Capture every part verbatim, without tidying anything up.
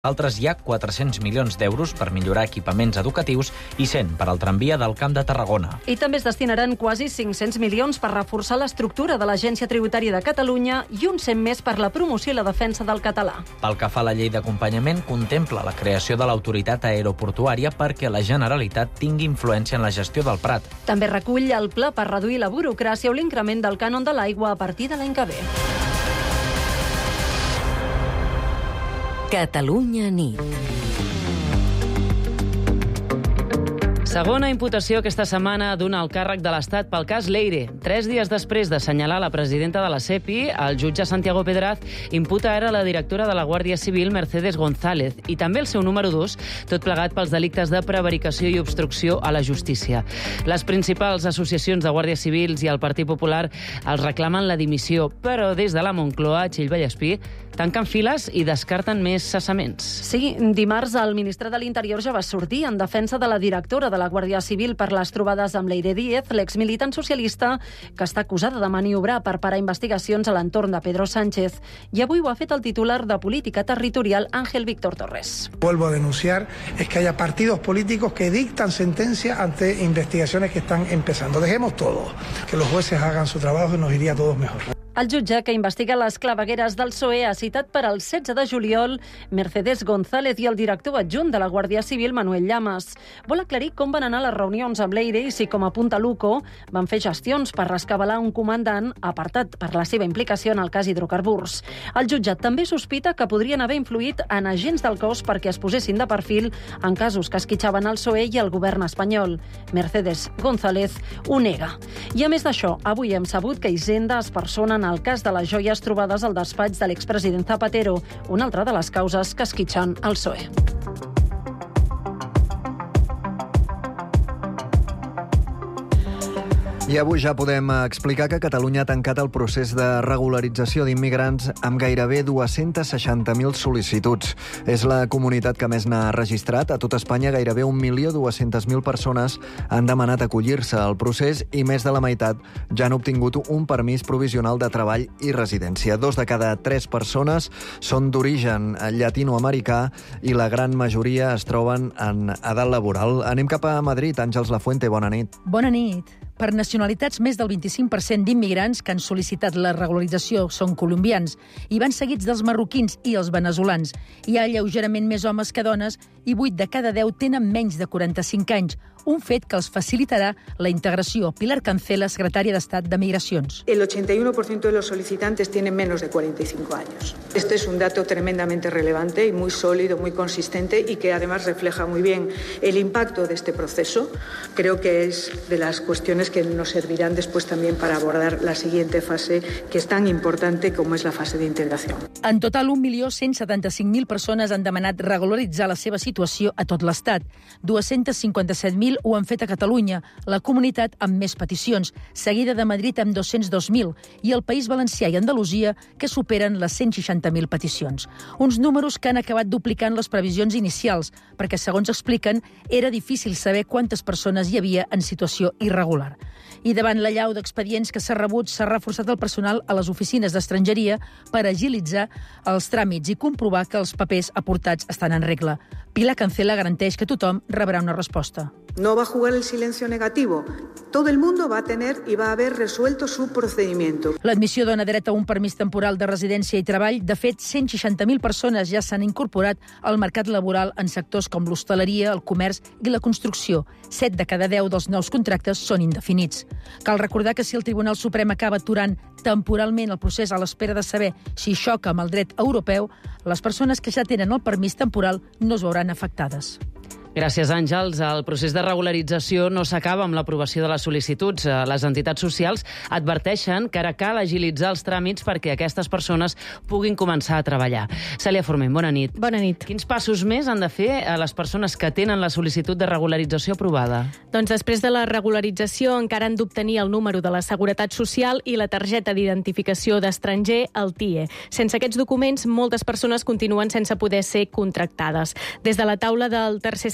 Altres hi ha quatre-cents milions d'euros per millorar equipaments educatius i cent per al tramvia del Camp de Tarragona. I també es destinaran quasi cinc-cents milions per reforçar l'estructura de l'Agència Tributària de Catalunya i uns cent més per la promoció i la defensa del català. Pel que fa a la llei d'acompanyament, contempla la creació de l'autoritat aeroportuària perquè la Generalitat tingui influència en la gestió del Prat. També recull el pla per reduir la burocràcia o l'increment del cànon de l'aigua a partir de l'any que ve. Catalunya nit. Segona imputació aquesta setmana d'un alt càrrec de l'Estat pel cas Leire. Tres dies després d'assenyalar la presidenta de la SEPI, el jutge Santiago Pedraz imputa ara la directora de la Guàrdia Civil, Mercedes González, i també el seu número dos, tot plegat pels delictes de prevaricació i obstrucció a la justícia. Les principals associacions de Guàrdies Civils i el Partit Popular els reclamen la dimissió, però des de la Moncloa, Txell Vallespí, tanquen files i descarten més cessaments. Sí, dimarts el ministre de l'Interior ja va sortir en defensa de la directora de la Guàrdia Civil per les trobades amb Leire Díez, l'exmilitant socialista que està acusada de maniobrar per parar investigacions a l'entorn de Pedro Sánchez. I avui ho ha fet el titular de Política Territorial, Ángel Víctor Torres. Vuelvo a denunciar es que haya partidos políticos que dictan sentencias ante investigaciones que están empezando. Dejemos todo, que los jueces hagan su trabajo y nos iría a todos mejor. El jutge que investiga les clavegueres del P S O E ha citat per al setze de juliol Mercedes González i el director adjunt de la Guàrdia Civil, Manuel Llamas. Vol aclarir com van anar les reunions amb Leire i si, com apunta l'UCO, van fer gestions per rescabalar un comandant apartat per la seva implicació en el cas hidrocarburs. El jutjat també sospita que podrien haver influït en agents del cos perquè es posessin de perfil en casos que esquitxaven el P S O E i el govern espanyol. Mercedes González ho nega. I a més d'això, avui hem sabut que Hisenda es persona en el cas de les joies trobades al despatx de l'expresident Zapatero, una altra de les causes que esquitxen el P S O E. I avui ja podem explicar que Catalunya ha tancat el procés de regularització d'immigrants amb gairebé dos-cents seixanta mil sol·licituds. És la comunitat que més n'ha registrat. A tot Espanya, gairebé un milió dos-cents mil persones han demanat acollir-se al procés i més de la meitat ja han obtingut un permís provisional de treball i residència. Dos de cada tres persones són d'origen llatinoamericà i la gran majoria es troben en edat laboral. Anem cap a Madrid. Àngels Lafuente, bona nit. Bona nit. Per nacionalitats, més del vint-i-cinc per cent d'immigrants que han sol·licitat la regularització són colombians i van seguits dels marroquins i els veneçolans. Hi ha lleugerament més homes que dones i vuit de cada deu tenen menys de quaranta-cinc anys, un fet que els facilitarà la integració. Pilar Cancela, secretària d'Estat de Migracions. El ochenta y uno por ciento de los solicitantes tienen menos de cuarenta y cinco años. Este es un dato tremendamente relevante y muy sólido, muy consistente y que además refleja muy bien el impacto de este proceso. Creo que es de las cuestiones que nos servirán después también para abordar la siguiente fase, que es tan importante como es la fase de integración. En total, un milió cent setanta-cinc mil persones han demanat regularitzar la seva situació a tot l'Estat. dos-cents cinquanta-set mil ho han fet a Catalunya, la comunitat amb més peticions, seguida de Madrid amb dos-cents dos mil i el País Valencià i Andalusia, que superen les cent seixanta mil peticions. Uns números que han acabat duplicant les previsions inicials, perquè, segons expliquen, era difícil saber quantes persones hi havia en situació irregular. I davant la llau d'expedients que s'ha rebut, s'ha reforçat el personal a les oficines d'estrangeria per agilitzar els tràmits i comprovar que els papers aportats estan en regla. Pilar Cancela garanteix que tothom rebrà una resposta. No va a jugar el silencio negativo. Todo el mundo va a tener y va a haber resuelto su procedimiento. L'admissió dona dret a un permís temporal de residència i treball. De fet, cent seixanta mil persones ja s'han incorporat al mercat laboral en sectors com l'hostaleria, el comerç i la construcció. Set de cada deu dels nous contractes són indefinits. Cal recordar que si el Tribunal Suprem acaba aturant temporalment el procés a l'espera de saber si xoca amb el dret europeu, les persones que ja tenen el permís temporal no es veuran afectades. Gràcies, Àngels. El procés de regularització no s'acaba amb l'aprovació de les sol·licituds. Les entitats socials adverteixen que ara cal agilitzar els tràmits perquè aquestes persones puguin començar a treballar. Cèlia Forment, bona nit. Bona nit. Quins passos més han de fer a les persones que tenen la sol·licitud de regularització aprovada? Doncs després de la regularització encara han d'obtenir el número de la Seguretat Social i la targeta d'identificació d'estranger, el T I E. Sense aquests documents, moltes persones continuen sense poder ser contractades. Des de la taula del tercer sector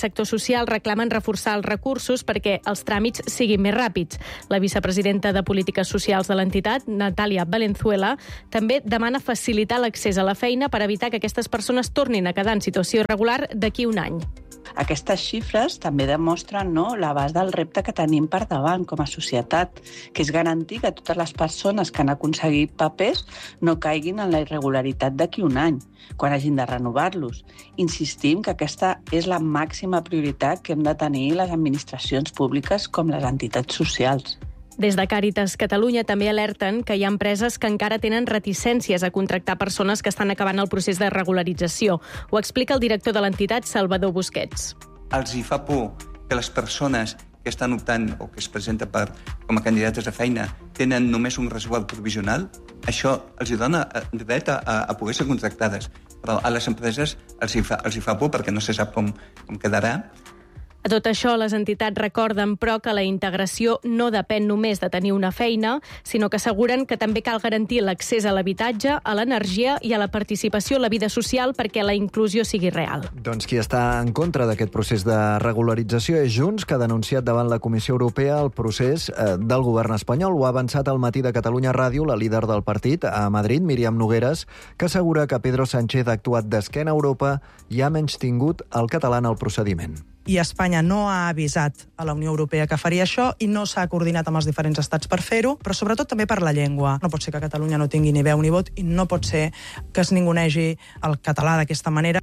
sector social reclamen reforçar els recursos perquè els tràmits siguin més ràpids. La vicepresidenta de Polítiques Socials de l'entitat, Natàlia Valenzuela, també demana facilitar l'accés a la feina per evitar que aquestes persones tornin a quedar en situació irregular d'aquí un any. Aquestes xifres també demostren, no, l'abast del repte que tenim per davant com a societat, que és garantir que totes les persones que han aconseguit papers no caiguin en la irregularitat d'aquí un any, quan hagin de renovar-los. Insistim que aquesta és la màxima prioritat que hem de tenir les administracions públiques com les entitats socials. Des de Càritas Catalunya també alerten que hi ha empreses que encara tenen reticències a contractar persones que estan acabant el procés de regularització. Ho explica el director de l'entitat, Salvador Busquets. Els hi fa por que les persones que estan optant o que es presenten per, com a candidates a feina tenen només un resguard provisional. Això els hi dona dret a, a poder ser contractades. Però a les empreses els hi fa, els hi fa por perquè no se sap com, com quedarà. A tot això, les entitats recorden, però, que la integració no depèn només de tenir una feina, sinó que asseguren que també cal garantir l'accés a l'habitatge, a l'energia i a la participació a la vida social perquè la inclusió sigui real. Doncs qui està en contra d'aquest procés de regularització és Junts, que ha denunciat davant la Comissió Europea el procés eh, del govern espanyol. Ho ha avançat al matí de Catalunya Ràdio la líder del partit a Madrid, Míriam Nogueras, que assegura que Pedro Sánchez ha actuat d'esquena a Europa i ha menystingut el català en el procediment. I Espanya no ha avisat a la Unió Europea que faria això i no s'ha coordinat amb els diferents estats per fer-ho, però sobretot també per la llengua. No pot ser que Catalunya no tingui ni veu ni vot i no pot ser que es ningunegi el català d'aquesta manera.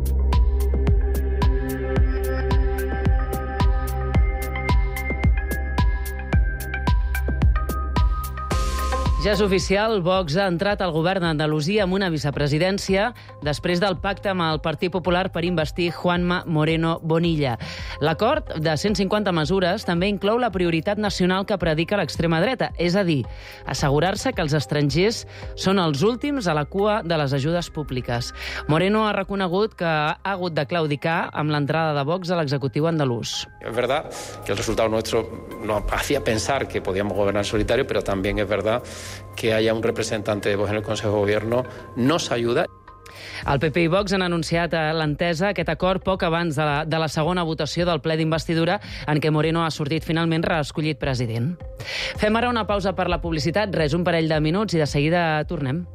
Ja és oficial, Vox ha entrat al govern d'Andalusia amb una vicepresidència després del pacte amb el Partit Popular per investir Juanma Moreno Bonilla. L'acord de cent cinquanta mesures també inclou la prioritat nacional que predica l'extrema dreta, és a dir, assegurar-se que els estrangers són els últims a la cua de les ajudes públiques. Moreno ha reconegut que ha hagut de claudicar amb l'entrada de Vox a l'executiu andalús. Es verdad que el resultado nuestro nos hacía pensar que podíamos gobernar solitario, pero también es verdad que haya un representante de Vox en el Consejo de Gobierno nos ayuda. El P P i Vox han anunciat a l'entesa aquest acord poc abans de la, de la segona votació del ple d'investidura en què Moreno ha sortit finalment reescollit president. Fem ara una pausa per la publicitat, res, un parell de minuts i de seguida tornem.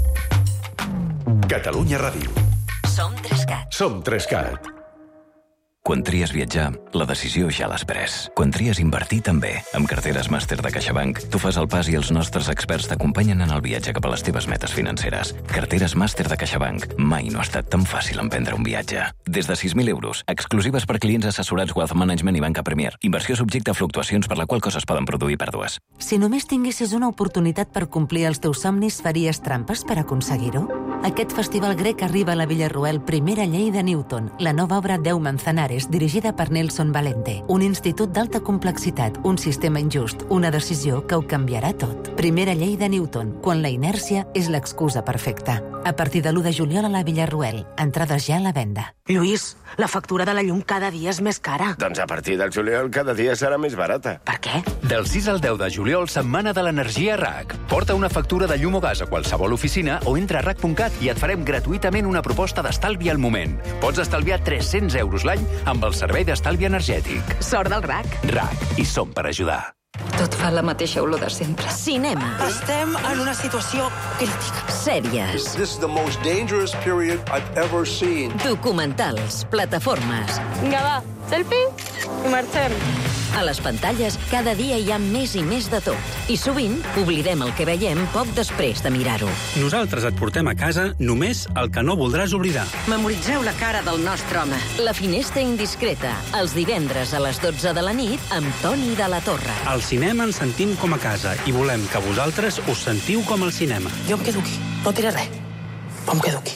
Catalunya Ràdio. Som Trescat. Som Trescat. Quan tries viatjar, la decisió ja l'has pres. Quan tries invertir, també. Amb carteres màster de CaixaBank, tu fas el pas i els nostres experts t'acompanyen en el viatge cap a les teves metes financeres. Carteres màster de CaixaBank. Mai no ha estat tan fàcil emprendre un viatge. Des de sis mil euros, exclusives per clients assessorats Wealth Management i Banca Premier. Inversió subjecte a fluctuacions per la qual coses poden produir pèrdues. Si només tinguessis una oportunitat per complir els teus somnis, faries trampes per aconseguir-ho? Aquest festival grec arriba a la Villarroel Primera Llei de Newton, la nova obra Deu Manzanares, dirigida per Nelson Valente. Un institut d'alta complexitat, un sistema injust, una decisió que ho canviarà tot. Primera Llei de Newton, quan la inèrcia és l'excusa perfecta. A partir de l'u de juliol a la Villarroel, entrades ja a la venda. Lluís, la factura de la llum cada dia és més cara. Doncs a partir del juliol cada dia serà més barata. Per què? Del sis al deu de juliol, setmana de l'energia R A C. Porta una factura de llum o gas a qualsevol oficina o entra a R A C punt cat i et farem gratuïtament una proposta d'estalvi al moment. Pots estalviar tres-cents euros l'any amb el servei d'estalvi energètic. Sort del R A C. R A C. I som per ajudar. Tot fa la mateixa olor de sempre. Cinema. Estem en una situació crítica. Sèries. This is the most dangerous period I've ever seen. Documentals, plataformes. Vinga, va, selfie i marxem. A les pantalles, cada dia hi ha més i més de tot. I sovint oblidem el que veiem poc després de mirar-ho. Nosaltres et portem a casa només el que no voldràs oblidar. Memoritzeu la cara del nostre home. La finestra indiscreta, els divendres a les dotze de la nit amb Toni de la Torre. Al cinema ens sentim com a casa i volem que vosaltres us sentiu com al cinema. Jo em quedo aquí, no diré res. Però em quedo aquí.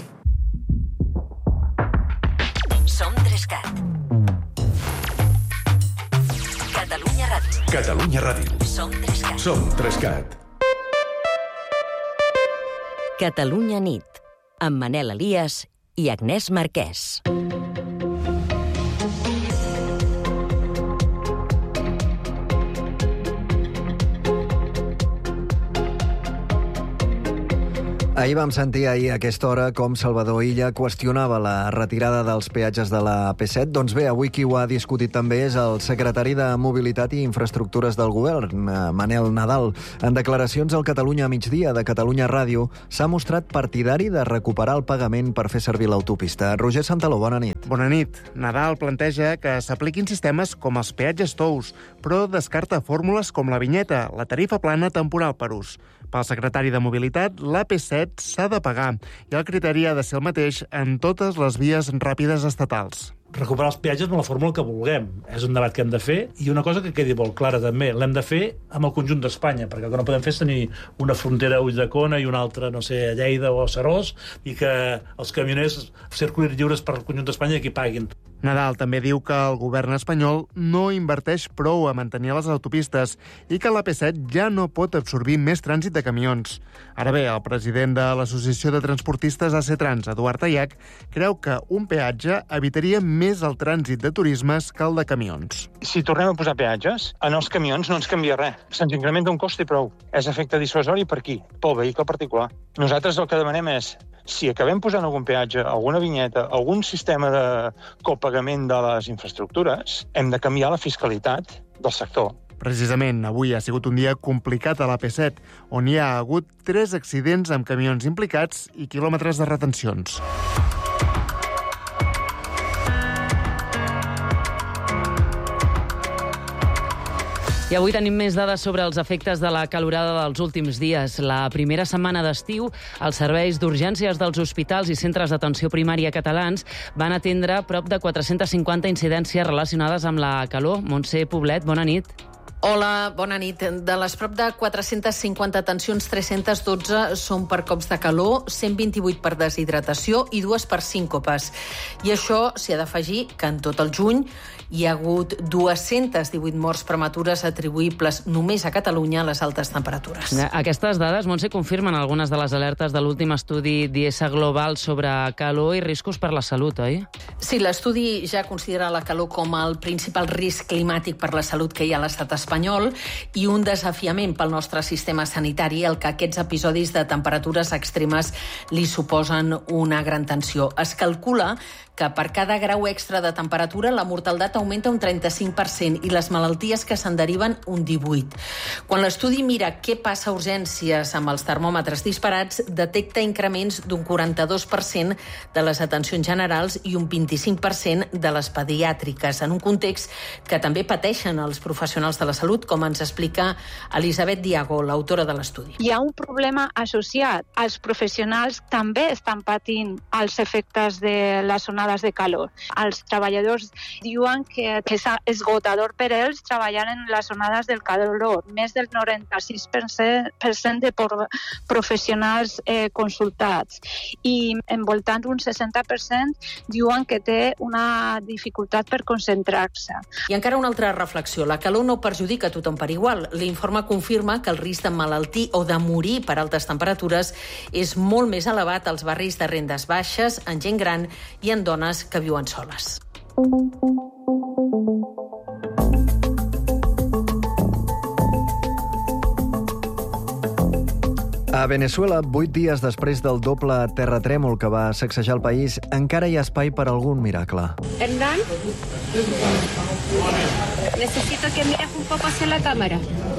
Som Trescat. Catalunya Ràdio. Catalunya Ràdio. Som Trescat. Som Trescat. Catalunya nit, amb Manel Elias i Agnès Marquès. Ahir vam sentir ahir a aquesta hora com Salvador Illa qüestionava la retirada dels peatges de la A P set. Doncs bé, avui qui ho ha discutit també és el secretari de Mobilitat i Infraestructures del Govern, Manel Nadal. En declaracions al Catalunya a migdia de Catalunya Ràdio s'ha mostrat partidari de recuperar el pagament per fer servir l'autopista. Roger Santaló, bona nit. Bona nit. Nadal planteja que s'apliquin sistemes com els peatges tous, però descarta fórmules com la vinyeta, la tarifa plana temporal per ús. Pel secretari de Mobilitat, l'A P set s'ha de pagar i el criteri ha de ser el mateix en totes les vies ràpides estatals. Recuperar els peatges amb la fórmula que vulguem. És un debat que hem de fer, i una cosa que quedi molt clara també, l'hem de fer amb el conjunt d'Espanya, perquè el que no podem fer és tenir una frontera a Ulldecona i una altra, no sé, a Lleida o a Serós, i que els camioners circulin lliures per el conjunt d'Espanya i aquí paguin. Nadal també diu que el govern espanyol no inverteix prou a mantenir les autopistes i que l'A P set ja no pot absorbir més trànsit de camions. Ara bé, el president de l'Associació de Transportistes ACTrans, Eduard Ayac, creu que un peatge evitaria més el trànsit de turismes que el de camions. Si tornem a posar peatges, en els camions no ens canvia res. Se'ns incrementa un cost i prou. És efecte dissuasori per qui? Pel vehicle particular. Nosaltres el que demanem és, si acabem posant algun peatge, alguna vinyeta, algun sistema de copagament de les infraestructures, hem de canviar la fiscalitat del sector. Precisament, avui ha sigut un dia complicat a l'A P set, on hi ha hagut tres accidents amb camions implicats i quilòmetres de retencions. I avui tenim més dades sobre els efectes de la calorada dels últims dies. La primera setmana d'estiu, els serveis d'urgències dels hospitals i centres d'atenció primària catalans van atendre prop de quatre-centes cinquanta incidències relacionades amb la calor. Montse Poblet, bona nit. Hola, bona nit. De les prop de quatre-centes cinquanta atencions, tres-centes dotze són per cops de calor, cent vint-i-vuit per deshidratació i dues per síncopes. I això s'hi ha d'afegir que en tot el juny hi ha hagut dues-centes divuit morts prematures atribuïbles només a Catalunya a les altes temperatures. Aquestes dades, Montse, confirmen algunes de les alertes de l'últim estudi d'I E S A Global sobre calor i riscos per la salut, oi? Sí, l'estudi ja considera la calor com el principal risc climàtic per la salut que hi ha a l'estat espanyol i un desafiament pel nostre sistema sanitari, el que aquests episodis de temperatures extremes li suposen una gran tensió. Es calcula que per cada grau extra de temperatura la mortaldat augmenta un trenta-cinc per cent i les malalties que se'n deriven un divuit per cent. Quan l'estudi mira què passa a urgències amb els termòmetres disparats, detecta increments d'un quaranta-dos per cent de les atencions generals i un vint-i-cinc per cent de les pediàtriques, en un context que també pateixen els professionals de la salut, com ens explica Elisabet Diago, l'autora de l'estudi. Hi ha un problema associat. Els professionals també estan patint els efectes de les onades de calor. Els treballadors diuen que és esgotador per ells treballar en les onades del calor. Més del noranta-sis per cent de professionals eh, consultats. I envoltant un seixanta per cent diuen que té una dificultat per concentrar-se. I encara una altra reflexió. La calor no perjudica a tothom per igual. L'informe confirma que el risc de malaltir o de morir per altes temperatures és molt més elevat als barris de rendes baixes, en gent gran i en dones que viuen soles. A Venezuela, vuit dies després del doble terratrèmol que va sacsejar el país, encara hi ha espai per algun miracle. Hernán, necesito que mires un poco hacia la cámara.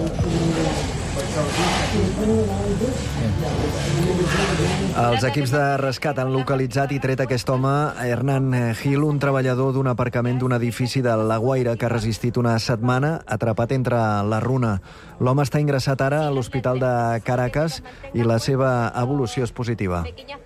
Els equips de rescat han localitzat i tret aquest home, Hernán Gil, un treballador d'un aparcament d'un edifici de La Guaira que ha resistit una setmana atrapat entre la runa. L'home està ingressat ara a l'Hospital de Caracas i la seva evolució és positiva.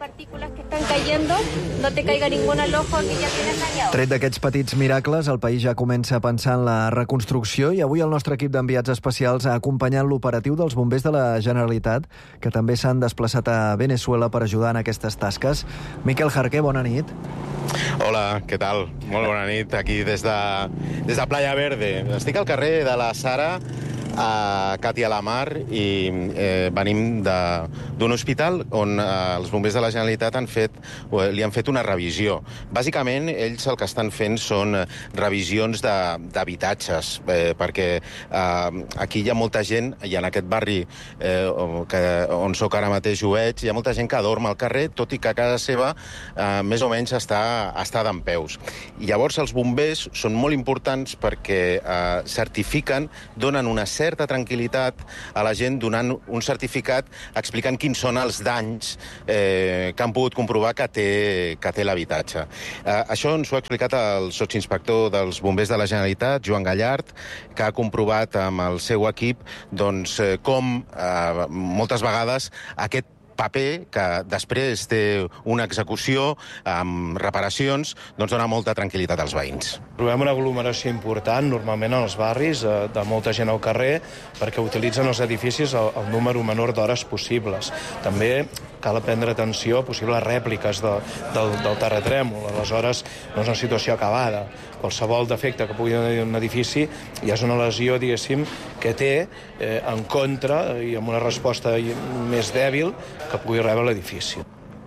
Tret d'aquests petits miracles, el país ja comença a pensar en la reconstrucció i avui el nostre equip d'enviats especials ha acompanyat l'operatiu dels bombers de la Generalitat, que també s'han desplaçat a Venezuela per ajudar en aquestes tasques. Miquel Jarqué, bona nit. Hola, què tal? Molt bona nit, aquí des de, des de Playa Verde. Estic al carrer de la Sara, a Cati a la Mar i eh, venim d'un hospital on eh, els bombers de la Generalitat han fet, eh, li han fet una revisió. Bàsicament, ells el que estan fent són revisions d'habitatges, eh, perquè eh, aquí hi ha molta gent, i en aquest barri eh, que, on sóc ara mateix ho veig, hi ha molta gent que dorm al carrer, tot i que a casa seva eh, més o menys està, està dempeus. I llavors els bombers són molt importants perquè eh, certifiquen, donen una certa tranquil·litat a la gent donant un certificat explicant quins són els danys eh, que han pogut comprovar que té, que té l'habitatge. Eh, això ens ho ha explicat el sotsinspector dels bombers de la Generalitat, Joan Gallard, que ha comprovat amb el seu equip doncs, eh, com eh, moltes vegades aquest paper, que després té una execució amb reparacions, doncs dona molta tranquil·litat als veïns. Trobem una aglomeració important, normalment als barris, de molta gent al carrer, perquè utilitzen els edificis el, el número menor d'hores possibles. També cal prendre atenció a possibles rèpliques de, del, del terratrèmol. Aleshores, no és una situació acabada. Qualsevol defecte que pugui tenir un edifici ja és una lesió, diguéssim, que té eh, en contra i amb una resposta més dèbil que pugui rebre l'edifici.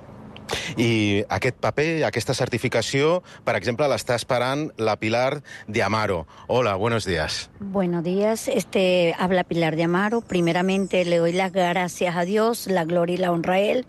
I aquest paper, aquesta certificació, per exemple, l'està esperant la Pilar de Amaro. Hola, buenos días. Buenos días, este, habla Pilar de Amaro. Primeramente le doy las gracias a Dios, la gloria y la honra a Él.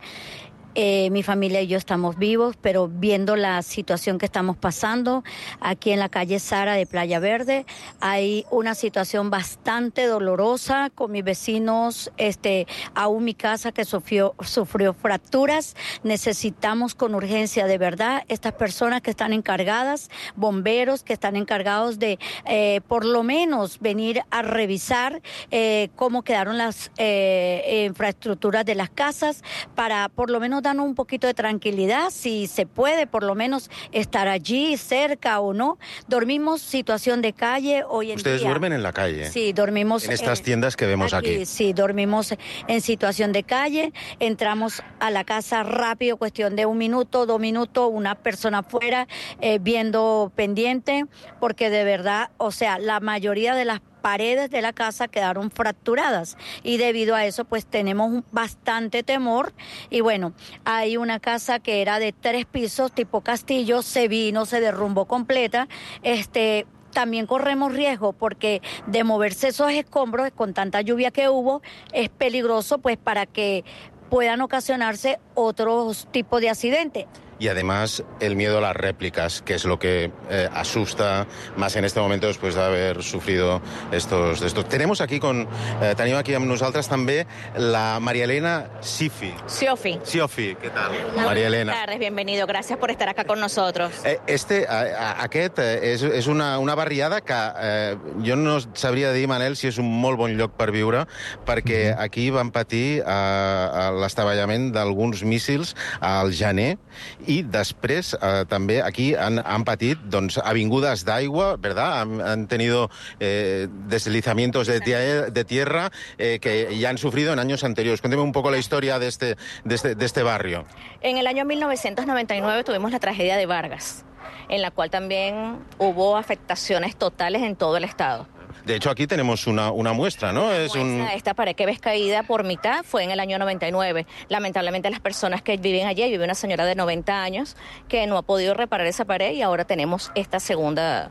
Eh, mi familia y yo estamos vivos, pero viendo la situación que estamos pasando aquí en la calle Sara de Playa Verde, hay una situación bastante dolorosa con mis vecinos, este, aún mi casa que sufrió, sufrió fracturas. Necesitamos con urgencia, de verdad, estas personas que están encargadas, bomberos que están encargados de eh, por lo menos venir a revisar eh, cómo quedaron las eh, infraestructuras de las casas, para por lo menos darnos un poquito de tranquilidad, si se puede por lo menos estar allí cerca o no. Dormimos situación de calle hoy en Ustedes día. duermen en la calle. Sí, dormimos en estas en, tiendas que vemos aquí, aquí. Sí, dormimos en situación de calle. Entramos a la casa rápido, cuestión de un minuto, dos minutos, una persona afuera eh, viendo pendiente, porque de verdad, o sea, la mayoría de las paredes de la casa quedaron fracturadas y debido a eso pues tenemos bastante temor. Y bueno, hay una casa que era de tres pisos tipo castillo, se vino, se derrumbó completa. Este También corremos riesgo porque de moverse esos escombros con tanta lluvia que hubo es peligroso pues para que puedan ocasionarse otros tipos de accidentes. Y además el miedo a las réplicas, que es lo que eh, asusta más en este momento después de haber sufrido estos... estos. Tenemos aquí con... Eh, tenim aquí amb nosaltres també la María Elena Sifi. Siofi. Siofi, ¿qué tal? María Elena. Buenas tardes, bienvenido. Gracias por estar acá con nosotros. Eh, este, a, a, aquest és, és una, una barriada que eh, jo no sabria dir, Manel, si és un molt bon lloc per viure, perquè aquí van patir eh, l'estavellament d'alguns míssils al gener, i després eh, també aquí han, han patit doncs, avingudes d'aigua, ¿verdad? Han, han tenido eh, deslizamientos de, tie de tierra eh, que ya han sufrido en años anteriores. Cuénteme un poco la historia de este, de este, de este barrio. En el año mil novecientos noventa y nueve tuvimos la tragedia de Vargas, en la cual también hubo afectaciones totales en todo el estado. De hecho, aquí tenemos una, una muestra, ¿no? Una es muestra, un... Esta pared que ves caída por mitad fue en el año noventa y nueve. Lamentablemente las personas que viven allí, vive una señora de noventa años que no ha podido reparar esa pared y ahora tenemos esta segunda...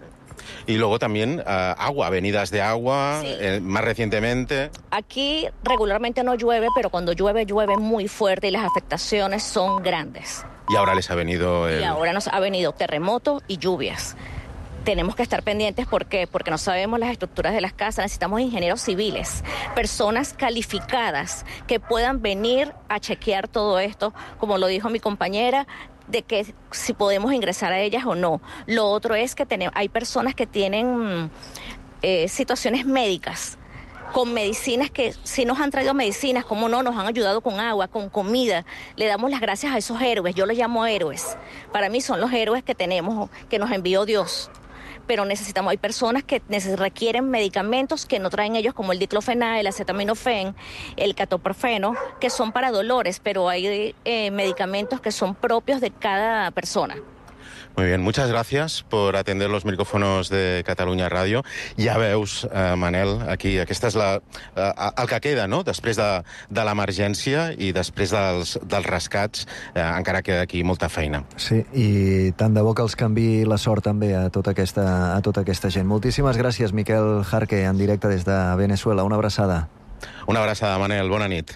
Y luego también uh, agua, avenidas de agua, sí. eh, más recientemente. Aquí regularmente no llueve, pero cuando llueve, llueve muy fuerte y las afectaciones son grandes. Y ahora les ha venido... El... Y ahora nos ha venido terremoto y lluvias. Tenemos que estar pendientes, ¿por qué? Porque no sabemos las estructuras de las casas, necesitamos ingenieros civiles, personas calificadas que puedan venir a chequear todo esto, como lo dijo mi compañera, de que si podemos ingresar a ellas o no. Lo otro es que tenemos, hay personas que tienen eh, situaciones médicas, con medicinas que sí nos han traído medicinas, como no, nos han ayudado con agua, con comida. Le damos las gracias a esos héroes, yo los llamo héroes. Para mí son los héroes que tenemos, que nos envió Dios. Pero necesitamos, hay personas que requieren medicamentos que no traen ellos, como el diclofenac, el acetaminofén, el ketoprofeno, que son para dolores, pero hay eh, medicamentos que son propios de cada persona. Muy bien, muchas gracias por atender los micrófonos de Catalunya Ràdio. Ja veus, eh, Manel, aquí, aquesta és la, eh, el que queda, no?, després de, de l'emergència i després dels, dels rescats, eh, encara queda aquí molta feina. Sí, i tant de bo que els canvi la sort també a tota aquesta, a tota aquesta gent. Moltíssimes gràcies, Miquel Jarque, en directe des de Venezuela. Una abraçada. Una abraçada, Manel. Bona nit.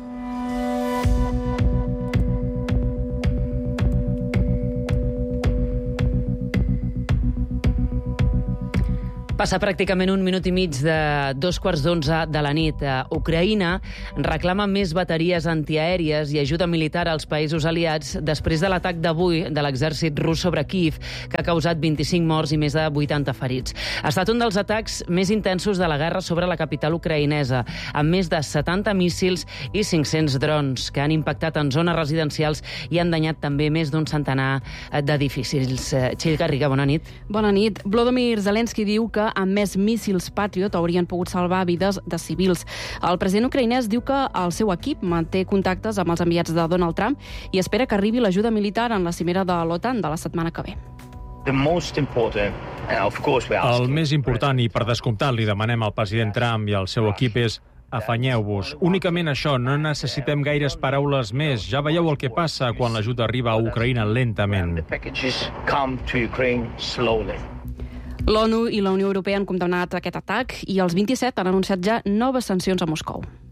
Passa pràcticament un minut i mig de dos quarts d'onze de la nit. Ucraïna reclama més bateries antiaèries i ajuda militar als països aliats després de l'atac d'avui de l'exèrcit rus sobre Kíev, que ha causat vint-i-cinc morts i més de vuitanta ferits. Ha estat un dels atacs més intensos de la guerra sobre la capital ucraïnesa, amb més de setanta míssils i cinc-cents drons que han impactat en zones residencials i han danyat també més d'un centenar d'edificis. Txell Garriga, bona nit. Bona nit. Volodymyr Zelensky diu que amb més míssils Patriot haurien pogut salvar vides de civils. El president ucraïnès diu que el seu equip manté contactes amb els enviats de Donald Trump i espera que arribi l'ajuda militar en la cimera de l'OTAN de la setmana que ve. El més important, i per descomptat li demanem al president Trump i al seu equip, és afanyeu-vos. Únicament això, no necessitem gaires paraules més. Ja veieu el que passa quan l'ajuda arriba a Ucraïna lentament. L'ONU i la Unió Europea han condemnat aquest atac i els vint-i-set han anunciat ja noves sancions a Moscou.